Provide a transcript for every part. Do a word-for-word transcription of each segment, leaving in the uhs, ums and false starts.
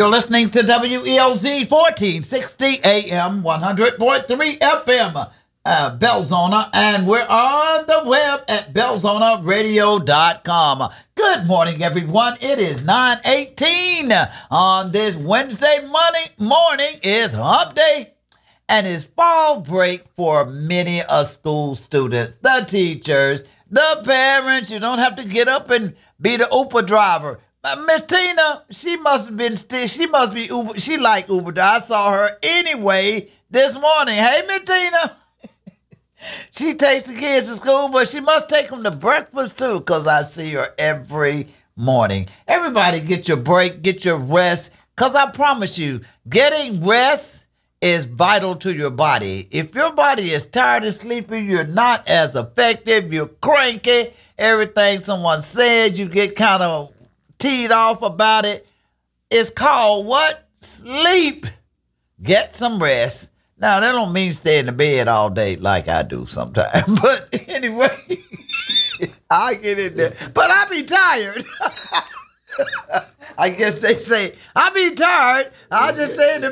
You're listening to W E L Z fourteen sixty A M, one hundred point three F M, uh, Belzona, and we're on the web at belzona radio dot com. Good morning, everyone. It is nine eighteen on this Wednesday morning. Morning is hump day, and it's fall break for many a school students, the teachers, the parents. You don't have to get up and be the Uber driver. Uh, Miss Tina, she must have been still, she must be Uber, she like Uber. I saw her anyway this morning. Hey, Miss Tina. She takes the kids to school, but she must take them to breakfast too, because I see her every morning. Everybody get your break, get your rest, because I promise you, getting rest is vital to your body. If your body is tired and sleepy, you're not as effective, you're cranky, everything someone said, you get kind of teed off about it. It's called what? Sleep. Get some rest. Now, that don't mean stay in the bed all day like I do sometimes. But anyway, I get in there. But I be tired. I guess they say, I be tired. I'll just stay in the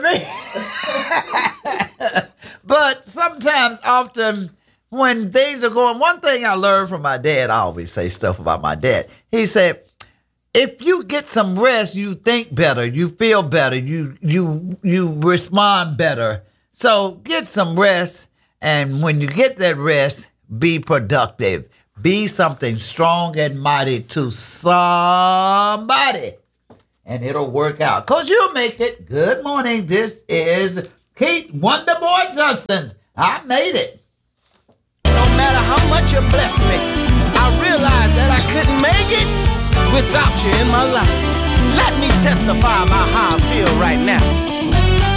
bed. But sometimes, often, when things are going, one thing I learned from my dad, I always say stuff about my dad. He said, if you get some rest, you think better, you feel better, you you you respond better. So get some rest, and when you get that rest, be productive. Be something strong and mighty to somebody, and it'll work out, because you'll make it. Good morning. This is Keith Wonderboy Johnson. I made it. No matter how much you bless me, I realized that I couldn't make it without you in my life. Let me testify about how I feel right now.